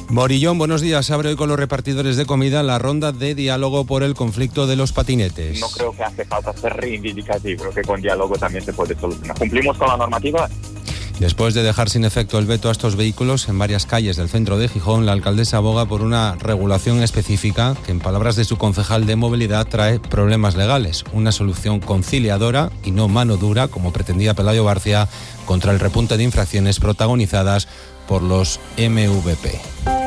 Morillón, buenos días. Se abre hoy con los repartidores de comida la ronda de diálogo por el conflicto de los patinetes. No creo que hace falta ser reivindicativo, creo que con diálogo también se puede solucionar. ¿Cumplimos con la normativa? Después de dejar sin efecto el veto a estos vehículos en varias calles del centro de Gijón, la alcaldesa aboga por una regulación específica que, en palabras de su concejal de movilidad, trae problemas legales. Una solución conciliadora y no mano dura, como pretendía Pelayo Barcia, contra el repunte de infracciones protagonizadas por los MVP.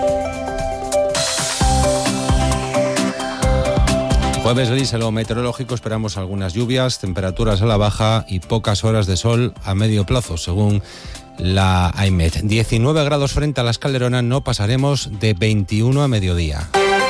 Jueves gris en lo meteorológico, esperamos algunas lluvias, temperaturas a la baja y pocas horas de sol a medio plazo, según la AEMET. 19 grados frente a la Escalerona, no pasaremos de 21 a mediodía.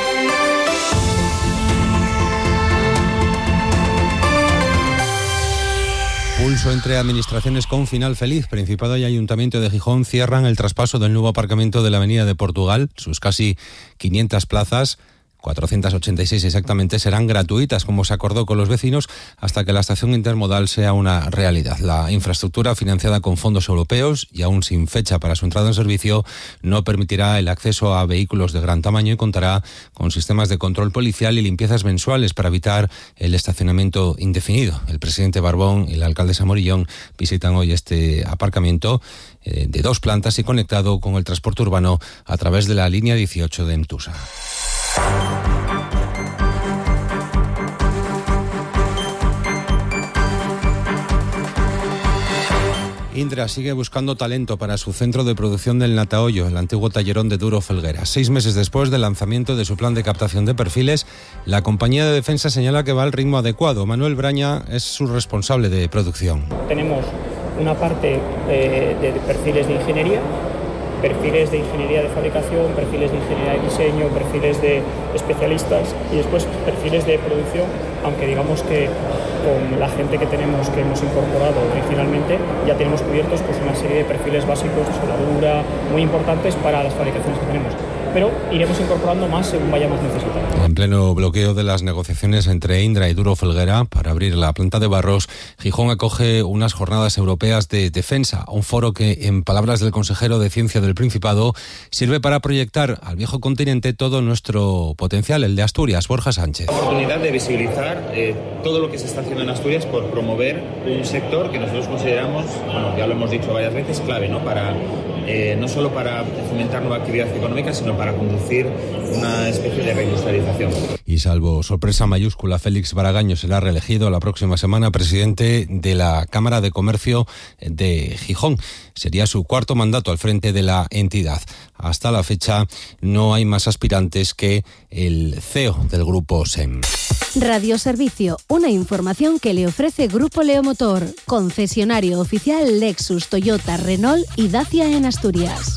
Pulso entre administraciones con final feliz. Principado y Ayuntamiento de Gijón cierran el traspaso del nuevo aparcamiento de la Avenida de Portugal. Sus casi 500 plazas, 486 exactamente, serán gratuitas, como se acordó con los vecinos, hasta que la estación intermodal sea una realidad. La infraestructura, financiada con fondos europeos y aún sin fecha para su entrada en servicio, no permitirá el acceso a vehículos de gran tamaño y contará con sistemas de control policial y limpiezas mensuales para evitar el estacionamiento indefinido. El presidente Barbón y la alcaldesa Morillón visitan hoy este aparcamiento de 2 plantas y conectado con el transporte urbano a través de la línea 18 de Emtusa. Indra sigue buscando talento para su centro de producción del Natahoyo, el antiguo tallerón de Duro Felguera. 6 meses después del lanzamiento de su plan de captación de perfiles, la compañía de defensa señala que va al ritmo adecuado. Manuel Braña es su responsable de producción. Tenemos una parte de perfiles de ingeniería, perfiles de ingeniería de fabricación, perfiles de ingeniería de diseño, perfiles de especialistas y después perfiles de producción, aunque digamos que con la gente que tenemos, que hemos incorporado originalmente, ya tenemos cubiertos pues una serie de perfiles básicos de soldadura muy importantes para las fabricaciones que tenemos. Pero iremos incorporando más según vayamos necesitando. En pleno bloqueo de las negociaciones entre Indra y Duro Felguera para abrir la planta de Barros, Gijón acoge unas jornadas europeas de defensa, un foro que, en palabras del consejero de Ciencia del Principado, sirve para proyectar al viejo continente todo nuestro potencial, el de Asturias. Borja Sánchez. La oportunidad de visibilizar todo lo que se está haciendo en Asturias por promover un sector que nosotros consideramos, bueno, ya lo hemos dicho varias veces, clave, ¿no? No solo para fomentar nueva actividad económica, sino para conducir una especie de reindustrialización. Y salvo sorpresa mayúscula, Félix Baragaño será reelegido la próxima semana presidente de la Cámara de Comercio de Gijón. Sería su 4º mandato al frente de la entidad. Hasta la fecha no hay más aspirantes que el CEO del grupo SEM. Radio Servicio, una información que le ofrece Grupo Leomotor, concesionario oficial Lexus, Toyota, Renault y Dacia en Asturias.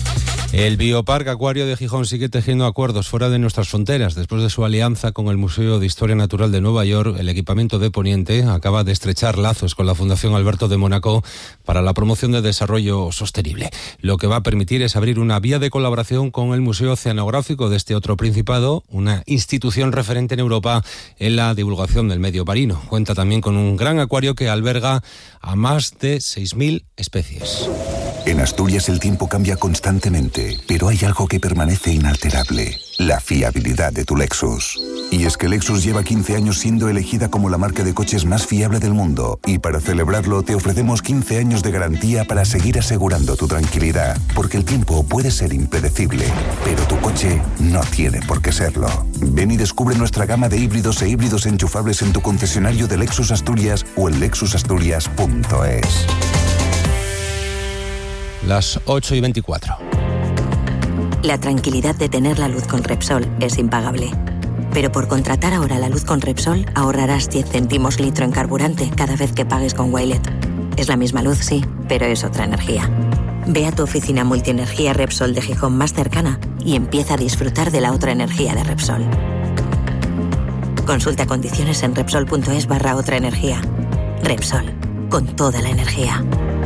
El Bioparque Acuario de Gijón sigue tejiendo acuerdos fuera de nuestras fronteras. Después de su alianza con el Museo de Historia Natural de Nueva York, el equipamiento de Poniente acaba de estrechar lazos con la Fundación Alberto de Mónaco para la promoción de desarrollo sostenible. Lo que va a permitir es abrir una vía de colaboración con el Museo Oceanográfico de este otro principado, una institución referente en Europa en la divulgación del medio marino. Cuenta también con un gran acuario que alberga a más de 6.000 especies. En Asturias el tiempo cambia constantemente, pero hay algo que permanece inalterable: la fiabilidad de tu Lexus. Y es que Lexus lleva 15 años siendo elegida como la marca de coches más fiable del mundo, y para celebrarlo te ofrecemos 15 años de garantía para seguir asegurando tu tranquilidad, porque el tiempo puede ser impredecible, pero tu coche no tiene por qué serlo. Ven y descubre nuestra gama de híbridos e híbridos enchufables en tu concesionario de Lexus Asturias o en lexusasturias.es. Las 8:24. La tranquilidad de tener la luz con Repsol es impagable. Pero por contratar ahora la luz con Repsol ahorrarás 10 céntimos litro en carburante cada vez que pagues con Wilet. Es la misma luz, sí, pero es otra energía. Ve a tu oficina multienergía Repsol de Gijón más cercana y empieza a disfrutar de la otra energía de Repsol. Consulta condiciones en Repsol.es/otra energía. Repsol, con toda la energía.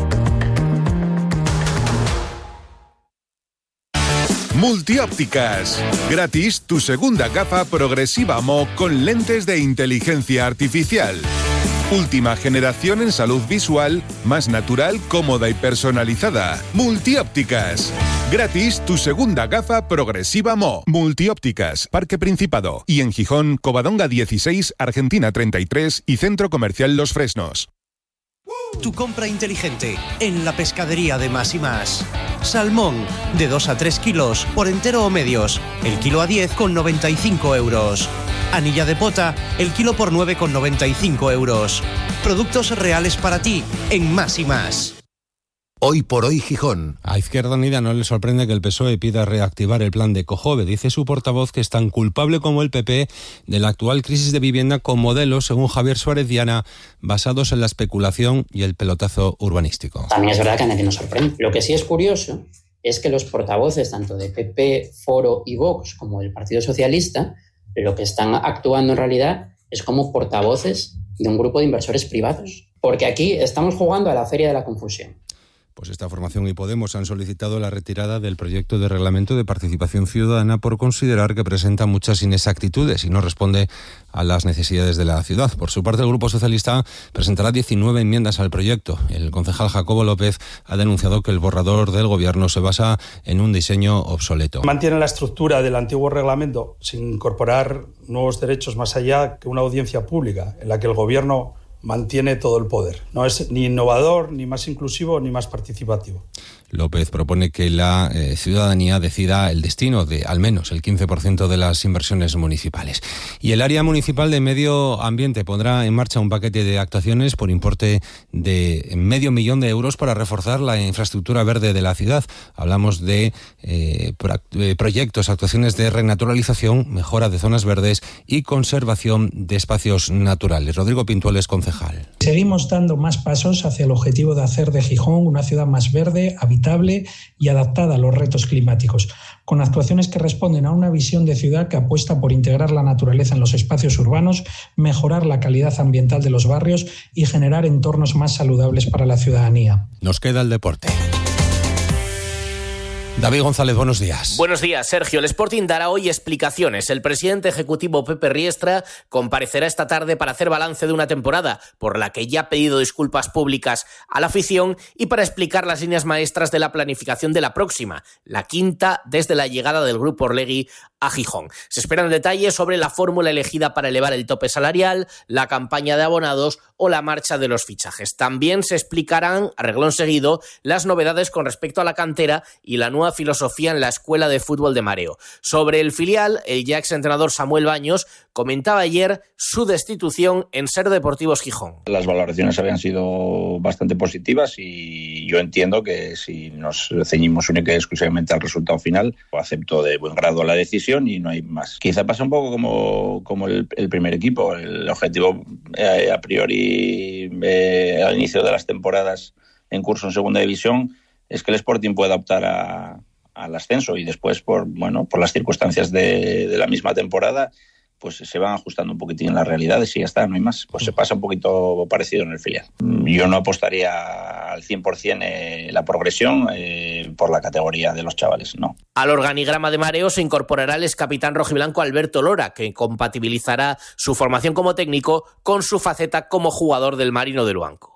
Multiópticas. Gratis tu segunda gafa progresiva MO con lentes de inteligencia artificial. Última generación en salud visual, más natural, cómoda y personalizada. Multiópticas. Gratis tu segunda gafa progresiva Mo. Multiópticas, Parque Principado. Y en Gijón, Covadonga 16, Argentina 33 y Centro Comercial Los Fresnos. Tu compra inteligente en la pescadería de Más y Más. Salmón de 2 a 3 kilos por entero o medios. El kilo a 10,95 euros. Anilla de pota, el kilo por 9,95 euros. Productos reales para ti en Más y Más. Hoy por hoy Gijón. A Izquierda Unida no le sorprende que el PSOE pida reactivar el plan de Cojove. Dice su portavoz que es tan culpable como el PP de la actual crisis de vivienda, con modelos, según Javier Suárez Diana, basados en la especulación y el pelotazo urbanístico. También es verdad que a nadie nos sorprende. Lo que sí es curioso es que los portavoces tanto de PP, Foro y Vox como del Partido Socialista lo que están actuando en realidad es como portavoces de un grupo de inversores privados. Porque aquí estamos jugando a la feria de la confusión. Pues esta formación y Podemos han solicitado la retirada del proyecto de reglamento de participación ciudadana por considerar que presenta muchas inexactitudes y no responde a las necesidades de la ciudad. Por su parte, el Grupo Socialista presentará 19 enmiendas al proyecto. El concejal Jacobo López ha denunciado que el borrador del Gobierno se basa en un diseño obsoleto. Mantiene la estructura del antiguo reglamento sin incorporar nuevos derechos más allá que una audiencia pública en la que el Gobierno mantiene todo el poder. No es ni innovador, ni más inclusivo, ni más participativo. López propone que la ciudadanía decida el destino de al menos el 15% de las inversiones municipales. Y el área municipal de Medio Ambiente pondrá en marcha un paquete de actuaciones por importe de $500,000 de euros para reforzar la infraestructura verde de la ciudad. Hablamos de proyectos, actuaciones de renaturalización, mejora de zonas verdes y conservación de espacios naturales. Rodrigo Pintuel es concejal. Seguimos dando más pasos hacia el objetivo de hacer de Gijón una ciudad más verde, habitable y adaptada a los retos climáticos, con actuaciones que responden a una visión de ciudad que apuesta por integrar la naturaleza en los espacios urbanos, mejorar la calidad ambiental de los barrios y generar entornos más saludables para la ciudadanía. Nos queda el deporte. David González, buenos días. Buenos días, Sergio. El Sporting dará hoy explicaciones. El presidente ejecutivo Pepe Riestra comparecerá esta tarde para hacer balance de una temporada por la que ya ha pedido disculpas públicas a la afición y para explicar las líneas maestras de la planificación de la próxima, la quinta desde la llegada del Grupo Orlegui a Gijón. Se esperan detalles sobre la fórmula elegida para elevar el tope salarial, la campaña de abonados o la marcha de los fichajes. También se explicarán, a reglón seguido, las novedades con respecto a la cantera y la nueva filosofía en la Escuela de Fútbol de Mareo. Sobre el filial, el ya exentrenador Samuel Baños comentaba ayer su destitución en Ser Deportivos Gijón. Las valoraciones habían sido bastante positivas y yo entiendo que si nos ceñimos única y exclusivamente al resultado final, acepto de buen grado la decisión y no hay más. Quizá pasa un poco como el primer equipo. El objetivo a priori al inicio de las temporadas en curso en segunda división es que el Sporting pueda optar al ascenso y después por las circunstancias de la misma temporada pues se van ajustando un poquitín las realidades y ya está, no hay más. Pues se pasa un poquito parecido en el filial. Yo no apostaría al 100% la progresión por la categoría de los chavales, no. Al organigrama de Mareo se incorporará el excapitán rojiblanco Alberto Lora, que compatibilizará su formación como técnico con su faceta como jugador del Marino de Luanco.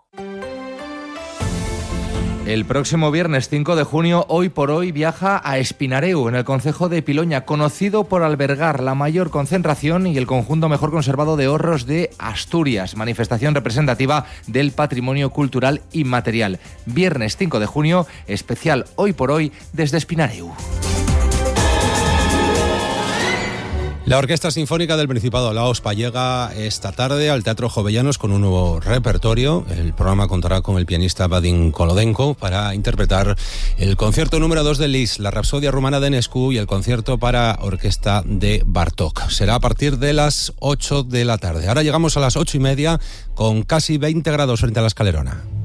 El próximo viernes 5 de junio, Hoy por Hoy viaja a Espinareu, en el concejo de Piloña, conocido por albergar la mayor concentración y el conjunto mejor conservado de horros de Asturias, manifestación representativa del patrimonio cultural inmaterial. Viernes 5 de junio, especial Hoy por Hoy desde Espinareu. La Orquesta Sinfónica del Principado, la OSPA, llega esta tarde al Teatro Jovellanos con un nuevo repertorio. El programa contará con el pianista Vadim Kolodenko para interpretar el concierto número 2 de Liszt, la Rapsodia Rumana de Enescu y el concierto para orquesta de Bartók. Será a partir de las 8 de la tarde. Ahora llegamos a las 8:30 con casi 20 grados frente a la Escalerona.